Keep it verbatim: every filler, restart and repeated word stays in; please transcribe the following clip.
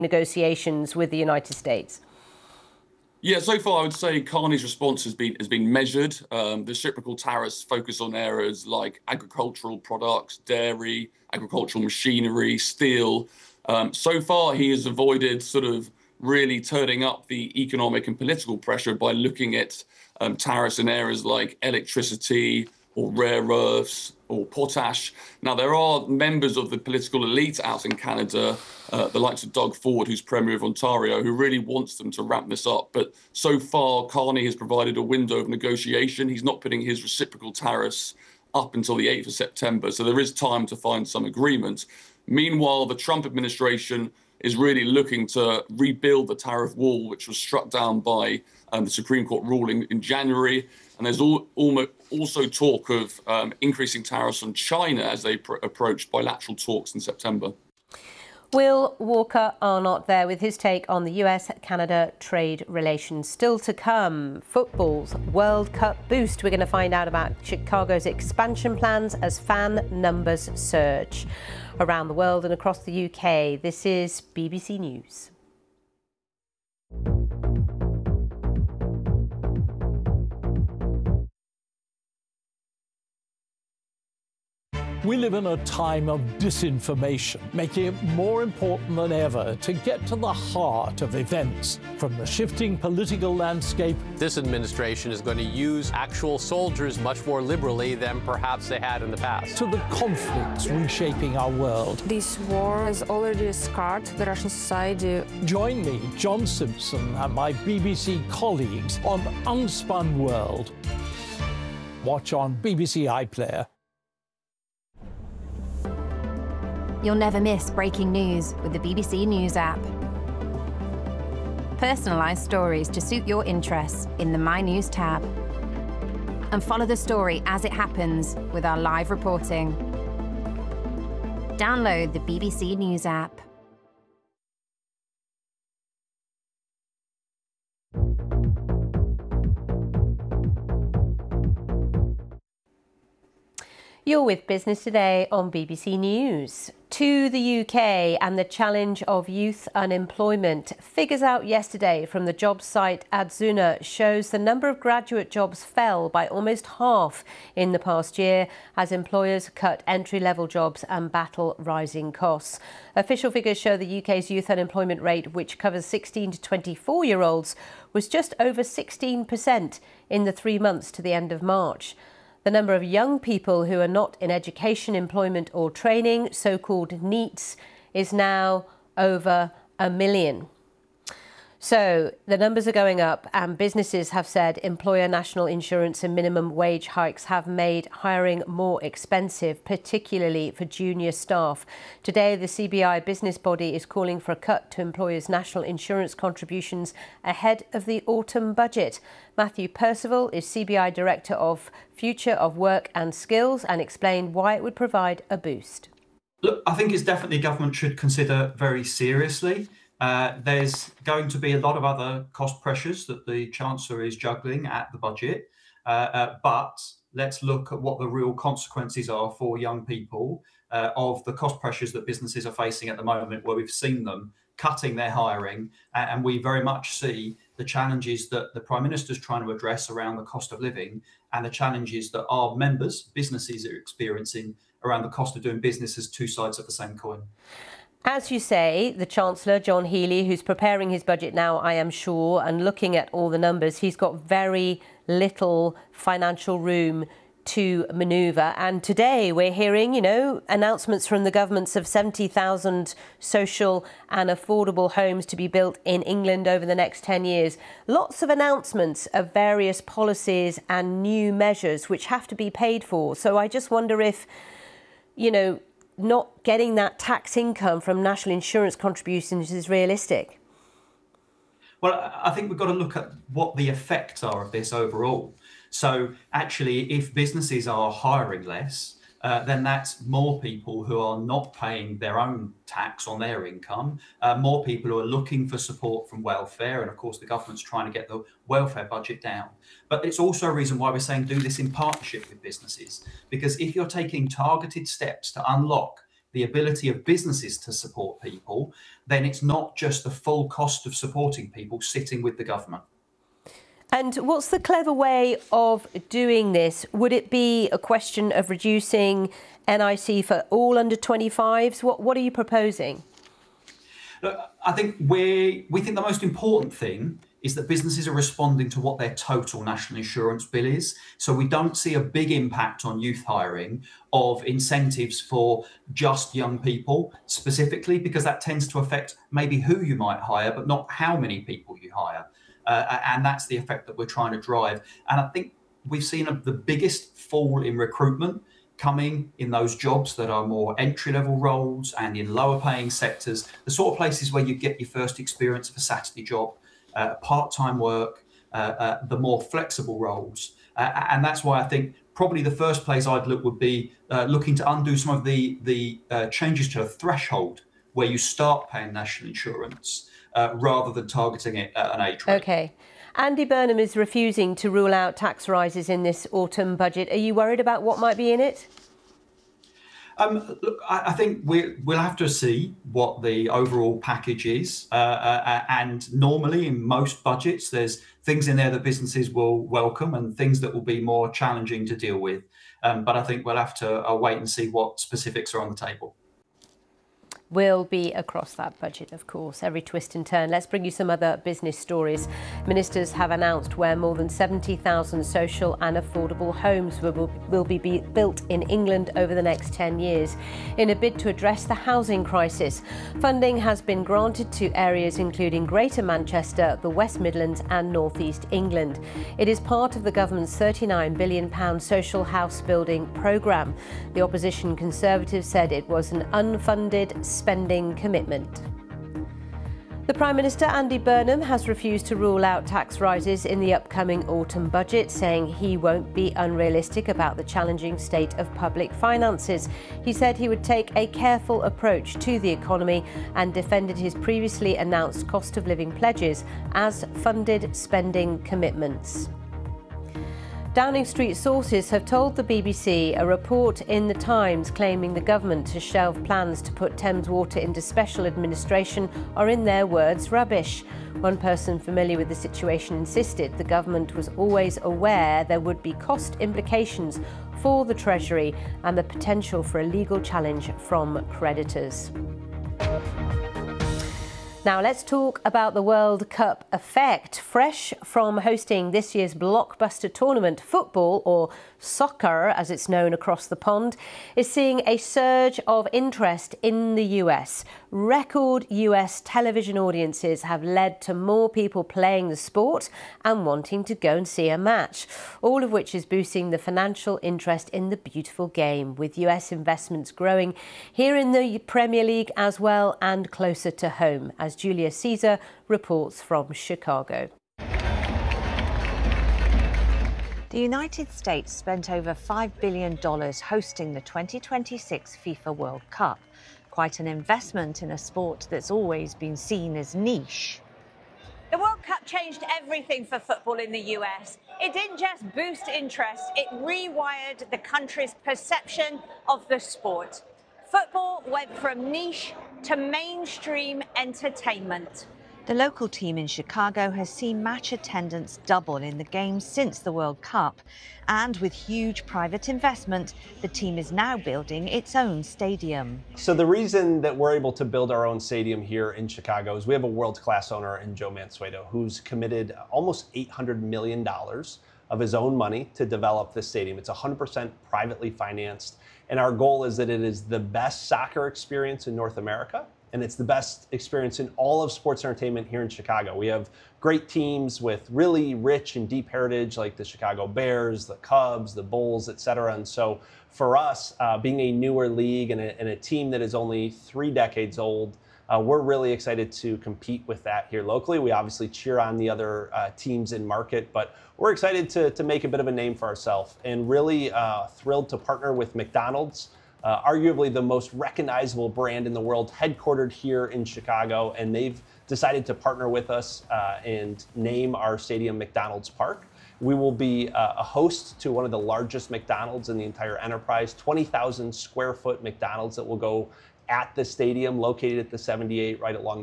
negotiations with the United States? Yeah, so far I would say Carney's response has been has been measured. Um, the reciprocal tariffs focus on areas like agricultural products, dairy, agricultural machinery, steel. Um, so far, he has avoided sort of really turning up the economic and political pressure by looking at um, tariffs in areas like electricity or rare earths or potash. Now, there are members of the political elite out in Canada, uh, the likes of Doug Ford, who's Premier of Ontario, who really wants them to ramp this up. But so far, Carney has provided a window of negotiation. He's not putting his reciprocal tariffs up until the eighth of September. So there is time to find some agreement. Meanwhile, the Trump administration is really looking to rebuild the tariff wall, which was struck down by um, the Supreme Court ruling in January. And there's all, almost also talk of um, increasing tariffs on China as they pr- approach bilateral talks in September. Will Walker Arnott there with his take on the U S Canada trade relations. Still to come, football's World Cup boost. We're going to find out about Chicago's expansion plans as fan numbers surge around the world and across the U K. This is B B C News. We live in a time of disinformation, making it more important than ever to get to the heart of events. From the shifting political landscape, this administration is going to use actual soldiers much more liberally than perhaps they had in the past, to the conflicts reshaping our world. This war has already scarred the Russian society. Join me, John Simpson, and my B B C colleagues on Unspun World. Watch on B B C iPlayer. You'll never miss breaking news with the B B C News app. Personalised stories to suit your interests in the My News tab. And follow the story as it happens with our live reporting. Download the B B C News app. You're with Business Today on B B C News. To the U K and the challenge of youth unemployment. Figures out yesterday from the jobs site Adzuna shows the number of graduate jobs fell by almost half in the past year as employers cut entry-level jobs and battle rising costs. Official figures show the U K's youth unemployment rate, which covers sixteen to twenty-four-year-olds, was just over sixteen percent in the three months to the end of March. The number of young people who are not in education, employment or training, so-called NEETs, is now over a million. So the numbers are going up and businesses have said employer national insurance and minimum wage hikes have made hiring more expensive, particularly for junior staff. Today, the C B I business body is calling for a cut to employers' national insurance contributions ahead of the autumn budget. Matthew Percival is C B I Director of Future of Work and Skills and explained why it would provide a boost. Look, I think it's definitely government should consider very seriously. Uh, there's going to be a lot of other cost pressures that the Chancellor is juggling at the budget, uh, uh, but let's look at what the real consequences are for young people uh, of the cost pressures that businesses are facing at the moment, where we've seen them cutting their hiring, and we very much see the challenges that the Prime Minister's trying to address around the cost of living and the challenges that our members, businesses, are experiencing around the cost of doing business as two sides of the same coin. As you say, the Chancellor, John Healey, who's preparing his budget now, I am sure, and looking at all the numbers, he's got very little financial room to manoeuvre. And today we're hearing, you know, announcements from the governments of seventy thousand social and affordable homes to be built in England over the next ten years. Lots of announcements of various policies and new measures which have to be paid for. So I just wonder if, you know, not getting that tax income from national insurance contributions is realistic. Well, I think we've got to look at what the effects are of this overall. So actually, if businesses are hiring less, uh, then that's more people who are not paying their own tax on their income, uh, more people who are looking for support from welfare. And of course, the government's trying to get the welfare budget down. But it's also a reason why we're saying do this in partnership with businesses, because if you're taking targeted steps to unlock the ability of businesses to support people, then it's not just the full cost of supporting people sitting with the government. And what's the clever way of doing this? Would it be a question of reducing N I C for all under twenty-fives? What, what are you proposing? Look, I think we we think the most important thing is that businesses are responding to what their total national insurance bill is. So we don't see a big impact on youth hiring of incentives for just young people specifically, because that tends to affect maybe who you might hire, but not how many people you hire. Uh, and that's the effect that we're trying to drive. And I think we've seen a, the biggest fall in recruitment coming in those jobs that are more entry-level roles and in lower-paying sectors, the sort of places where you get your first experience of a Saturday job, uh, part-time work, uh, uh, the more flexible roles. Uh, and that's why I think probably the first place I'd look would be uh, looking to undo some of the, the uh, changes to a threshold where you start paying national insurance uh, rather than targeting it at an age rate. Okay. Andy Burnham is refusing to rule out tax rises in this autumn budget. Are you worried about what might be in it? Um, look, I, I think we, we'll have to see what the overall package is. Uh, uh, and normally in most budgets, there's things in there that businesses will welcome and things that will be more challenging to deal with. Um, but I think we'll have to uh, wait and see what specifics are on the table. Will be across that budget, of course, every twist and turn. Let's bring you some other business stories. Ministers have announced where more than seventy thousand social and affordable homes will, will be, be built in England over the next ten years in a bid to address the housing crisis. Funding has been granted to areas including Greater Manchester, the West Midlands and North East England. It is part of the government's thirty-nine billion pounds social house building programme. The opposition Conservatives said it was an unfunded spending commitment. The Prime Minister, Andy Burnham, has refused to rule out tax rises in the upcoming autumn budget, saying he won't be unrealistic about the challenging state of public finances. He said he would take a careful approach to the economy and defended his previously announced cost of living pledges as funded spending commitments. Downing Street sources have told the B B C a report in The Times claiming the government has shelved plans to put Thames Water into special administration are, in their words, rubbish. One person familiar with the situation insisted the government was always aware there would be cost implications for the Treasury and the potential for a legal challenge from creditors. Now let's talk about the World Cup effect. Fresh from hosting this year's blockbuster tournament, football, or soccer as it's known across the pond, is seeing a surge of interest in the U S. Record U S television audiences have led to more people playing the sport and wanting to go and see a match, all of which is boosting the financial interest in the beautiful game, with U S investments growing here in the Premier League as well and closer to home, as Julia Caesar reports from Chicago. The United States spent over five billion dollars hosting the twenty twenty-six FIFA World Cup. Quite an investment in a sport that's always been seen as niche. The World Cup changed everything for football in the U S. It didn't just boost interest, it rewired the country's perception of the sport. Football went from niche to mainstream entertainment. The local team in Chicago has seen match attendance double in the games since the World Cup. And with huge private investment, the team is now building its own stadium. So the reason that we're able to build our own stadium here in Chicago is we have a world-class owner in Joe Mansueto, who's committed almost eight hundred million dollars of his own money to develop this stadium. It's one hundred percent privately financed. And our goal is that it is the best soccer experience in North America. And it's the best experience in all of sports entertainment here in Chicago. We have great teams with really rich and deep heritage, like the Chicago Bears, the Cubs, the Bulls, et cetera. And so for us, uh, being a newer league and a, and a team that is only three decades old, uh, we're really excited to compete with that here locally. We obviously cheer on the other uh, teams in market, but we're excited to, to make a bit of a name for ourselves and really uh, thrilled to partner with McDonald's. Uh, arguably the most recognizable brand in the world, headquartered here in Chicago, and they've decided to partner with us uh, and name our stadium McDonald's Park. We will be uh, a host to one of the largest McDonald's in the entire enterprise, twenty thousand square foot McDonald's that will go at the stadium located at the seventy-eight right along